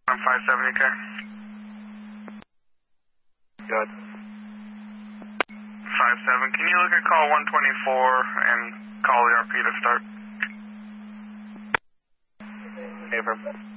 On 570, okay? Good. 57, can you look at call 124 and call the RP to start? Affirm.